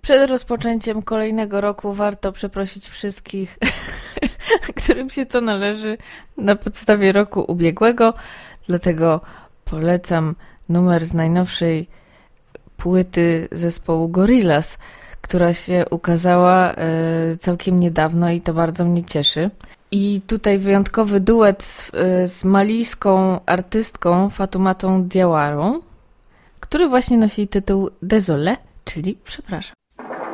Przed rozpoczęciem kolejnego roku warto przeprosić wszystkich, którym się to należy na podstawie roku ubiegłego. Dlatego polecam numer z najnowszej płyty zespołu Gorillaz, która się ukazała całkiem niedawno i to bardzo mnie cieszy. I tutaj wyjątkowy duet z malijską artystką Fatoumata Diawarą, który właśnie nosi tytuł Désolé, czyli przepraszam.